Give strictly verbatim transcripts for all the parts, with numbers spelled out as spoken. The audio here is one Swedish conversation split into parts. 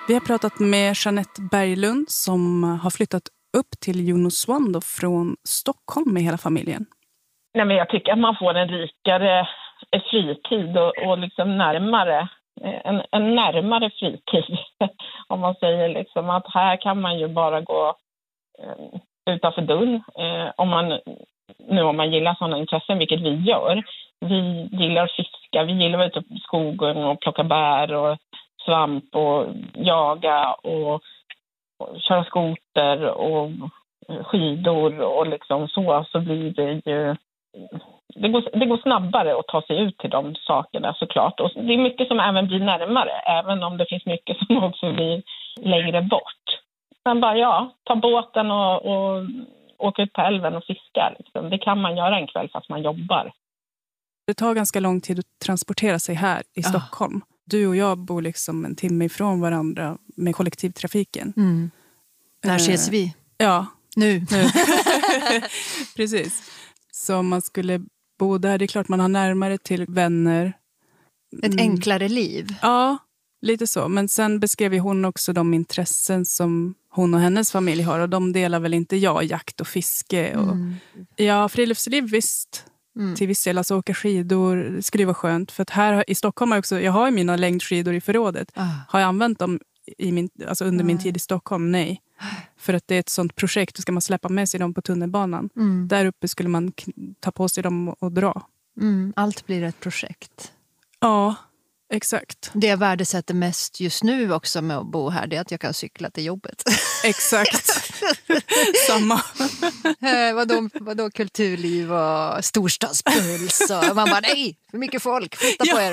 Vi har pratat med Jeanette Berglund som har flyttat upp till Junosvan då från Stockholm med hela familjen. Nej, men jag tycker att man får en rikare fritid och, och liksom närmare, en, en närmare fritid. Om man säger liksom att här kan man ju bara gå eh, utanför dörren. Eh, om man, nu om man gillar sådana intressen, vilket vi gör. Vi gillar att fiska, vi gillar att vara ute på skogen och plocka bär och svamp och jaga och, och köra skoter och skidor och liksom så, så blir det ju det går, det går snabbare att ta sig ut till de sakerna såklart. Och det är mycket som även blir närmare, även om det finns mycket som också blir längre bort. Men bara ja, ta båten och, och åka ut på älven och fiska. Liksom. Det kan man göra en kväll fast man jobbar. Det tar ganska lång tid att transportera sig här i Ja. Stockholm. Du och jag bor liksom en timme ifrån varandra med kollektivtrafiken. Mm. När ses Eh, vi? Ja, Nu. nu. Precis. Så om man skulle bo där, det är klart man har närmare till vänner. Ett Mm. enklare liv. Ja, lite så. Men sen beskrev ju hon också de intressen som hon och hennes familj har. Och de delar väl inte jag, jakt och fiske. Och, Mm. ja, friluftsliv visst. Mm. Till viss del, alltså åka skidor, det skulle vara skönt. För att här i Stockholm har jag också, jag har ju mina längdskidor i förrådet. Ah. Har jag använt dem i min, alltså under min Nej. tid i Stockholm? Nej. För att det är ett sånt projekt, då ska man släppa med sig dem på tunnelbanan. Mm. Där uppe skulle man k- ta på sig dem och dra. Mm. Allt blir ett projekt. Ja, exakt. Det jag värdesätter mest just nu också med att bo här, det är att jag kan cykla till jobbet. Exakt. Samma. eh, vadå, vadå kulturliv och storstadspuls och man bara nej, för mycket folk, flytta på er.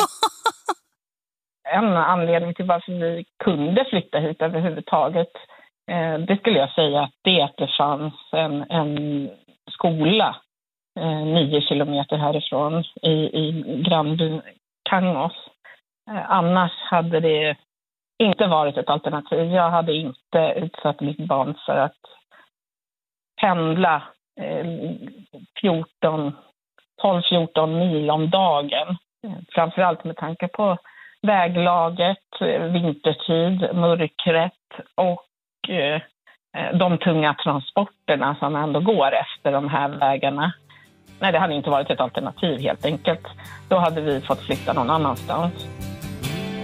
En anledning till varför vi kunde flytta hit överhuvudtaget, eh, det skulle jag säga att det är att det fanns en, en skola eh, nio kilometer härifrån i, i grannbyn Kangås. Eh, annars hade det inte varit ett alternativ. Jag hade inte utsatt mitt barn för att pendla eh, fjorton, tolv fjorton mil om dagen. Eh, framförallt med tanke på väglaget, vintertid, mörkret och eh, de tunga transporterna som ändå går efter de här vägarna. Nej, det hade inte varit ett alternativ helt enkelt. Då hade vi fått flytta någon annanstans.